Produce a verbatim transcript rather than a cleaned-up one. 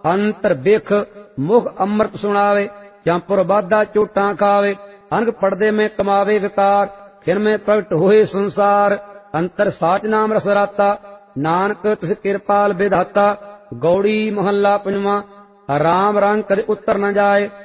ਅੰਤਰ ਬਿਖ ਮੁਖ ਅੰਮ੍ਰਿਤ ਸੁਣਾਵੇ, ਜੰਪੁਰ ਬਾਧਾ ਝੂਟਾਂ ਖਾਵੇ, ਅੰਗ ਪੜਦੇ ਮੈਂ ਕਮਾਵੇ ਵਿਕਾਰ, ਖਿਨ ਮੈਂ ਪ੍ਰਗਟ ਹੋਏ ਸੰਸਾਰ। ਅੰਤਰ ਸਾਚ ਨਾਮ ਰਸ ਰਾਤਾ, ਨਾਨਕ ਤਿਸ ਕਿਰਪਾਲ ਵਿਧਾਤਾ। ਗੌੜੀ ਮਹੱਲਾ ਪੰਜਵਾਂ। ਰਾਮ ਰੰਗ ਕਦੇ ਉਤਰ ਨ ਜਾਏ,